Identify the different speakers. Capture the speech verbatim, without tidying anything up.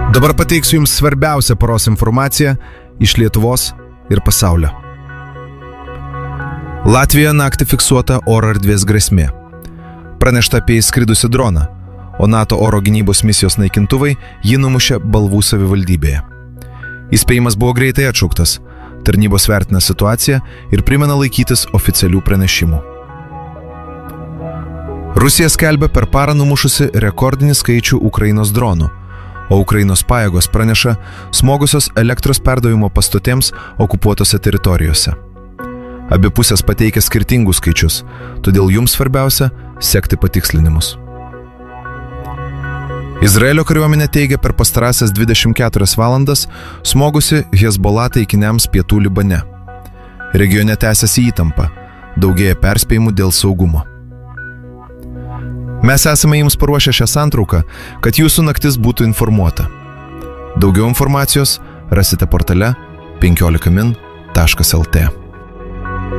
Speaker 1: Dabar pateiksiu Jums svarbiausią paros informaciją iš Lietuvos ir pasaulio. Latvijoje naktį fiksuota oro erdvės grėsmė. Pranešta apie įskridusį droną, o NATO oro gynybos misijos naikintuvai jį numušė Balvų savivaldybėje. Įspėjimas buvo greitai atšauktas, tarnybos vertina situaciją ir primena laikytis oficialių pranešimų. Rusija skelbia per parą numušusi rekordinį skaičių Ukrainos dronų, o Ukrainos pajėgos praneša smogusios elektros perdavimo pastotėms okupuotose teritorijose. Abi pusės pateikia skirtingus skaičius, todėl jums svarbiausia sekti patikslinimus. Izraelio kariuomenė teigia per pastarąsias dvidešimt keturias valandas smogusi Hezbollah taikiniams pietų Libane. Regione tęsiasi įtampa, daugėja perspėjimų dėl saugumo. Mes esame jums paruošę šią santrauką, kad jūsų naktis būtų informuota. Daugiau informacijos rasite portale penkiolika min taškas lt.